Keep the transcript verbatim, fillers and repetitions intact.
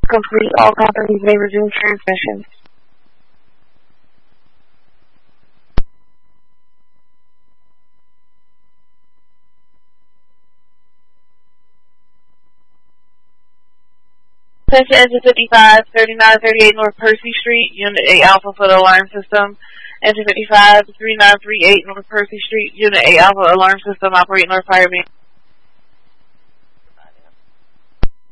complete. All companies may resume transmissions. Attention engine fifty-five, thirty-nine thirty-eight North Percy Street, Unit eight Alpha for the alarm system. Engine fifty-five, thirty-nine thirty-eight North Percy Street, Unit eight Alpha alarm system, operate North Fire Main.